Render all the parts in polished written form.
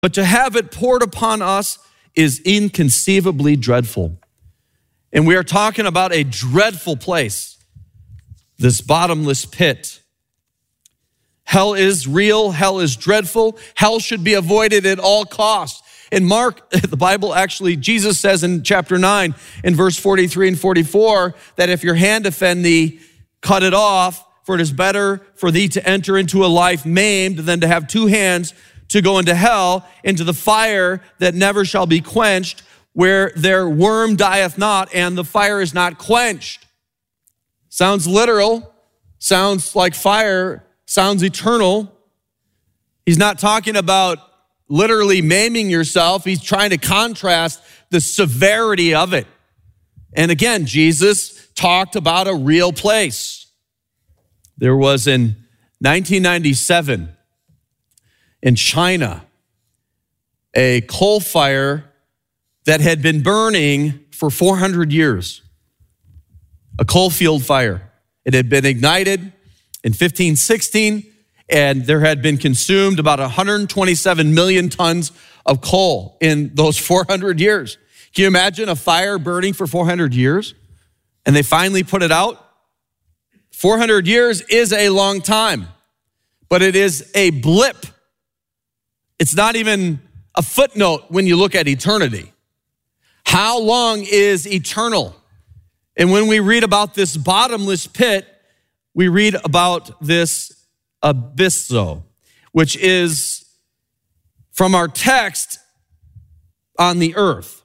but to have it poured upon us is inconceivably dreadful. And we are talking about a dreadful place, this bottomless pit. Hell is real. Hell is dreadful. Hell should be avoided at all costs. In Mark, the Bible actually, Jesus says in chapter 9, in verse 43 and 44, that if your hand offend thee, cut it off, for it is better for thee to enter into a life maimed than to have two hands to go into hell, into the fire that never shall be quenched, where their worm dieth not, and the fire is not quenched. Sounds literal, sounds like fire, sounds eternal. He's not talking about literally maiming yourself. He's trying to contrast the severity of it. And again, Jesus talked about a real place. There was in 1997 in China, a coal fire that had been burning for 400 years, a coal field fire. It had been ignited in 1516, and there had been consumed about 127 million tons of coal in those 400 years. Can you imagine a fire burning for 400 years? And they finally put it out? 400 years is a long time, but it is a blip. It's not even a footnote when you look at eternity. How long is eternal? And when we read about this bottomless pit, we read about this abysso, which is from our text on the earth.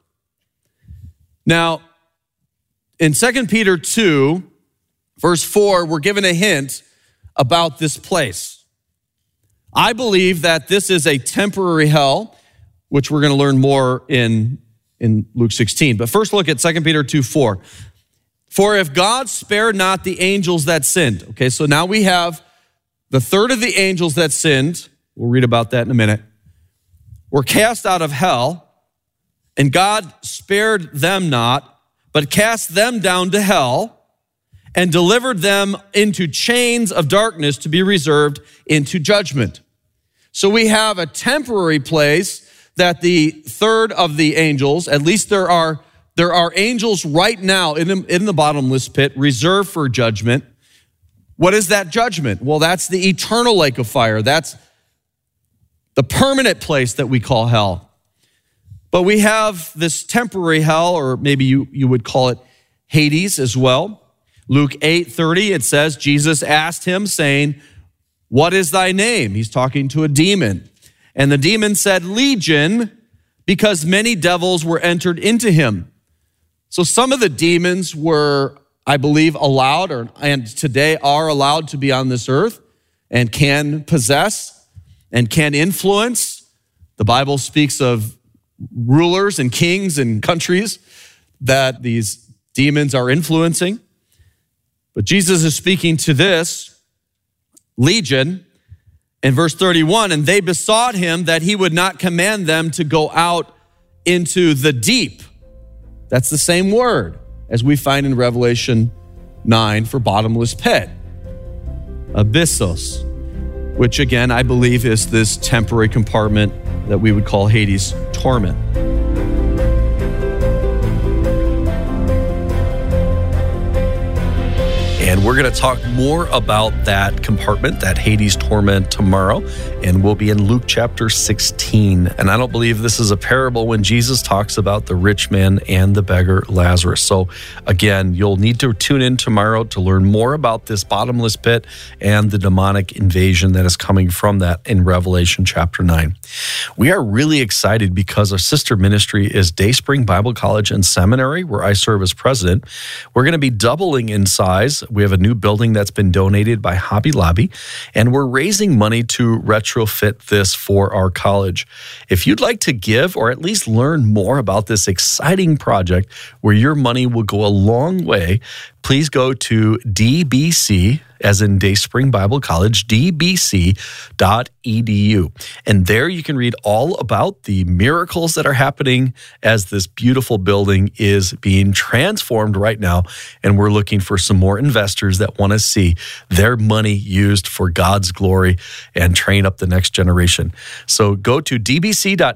Now, in 2 Peter 2, verse 4, we're given a hint about this place. I believe that this is a temporary hell, which we're going to learn more in Luke 16. But first look at 2 Peter 2, 4. For if God spared not the angels that sinned. Okay, so now we have the third of the angels that sinned. We'll read about that in a minute. Were cast out of hell, and God spared them not, but cast them down to hell and delivered them into chains of darkness to be reserved into judgment. So we have a temporary place that the third of the angels, at least there are angels right now in the bottomless pit reserved for judgment. What is that judgment? Well, that's the eternal lake of fire. That's the permanent place that we call hell. But we have this temporary hell, or maybe you would call it Hades as well. Luke 8:30, it says, Jesus asked him, saying, what is thy name? He's talking to a demon. And the demon said, Legion, because many devils were entered into him. So some of the demons were, I believe, allowed, and today are allowed to be on this earth and can possess and can influence. The Bible speaks of rulers and kings and countries that these demons are influencing. But Jesus is speaking to this legion in verse 31, and they besought him that he would not command them to go out into the deep. That's the same word as we find in Revelation 9 for bottomless pit, abyssos, which again, I believe is this temporary compartment that we would call Hades torment. And we're going to talk more about that compartment, that Hades torment, tomorrow. And we'll be in Luke chapter 16. And I don't believe this is a parable when Jesus talks about the rich man and the beggar Lazarus. So again, you'll need to tune in tomorrow to learn more about this bottomless pit and the demonic invasion that is coming from that in Revelation chapter 9. We are really excited because our sister ministry is Dayspring Bible College and Seminary, where I serve as president. We're going to be doubling in size. We have a new building that's been donated by Hobby Lobby, and we're raising money to retrofit this for our college. If you'd like to give or at least learn more about this exciting project where your money will go a long way, please go to DBC, as in Dayspring Bible College, dbc.edu. And there you can read all about the miracles that are happening as this beautiful building is being transformed right now. And we're looking for some more investors that want to see their money used for God's glory and train up the next generation. So go to dbc.edu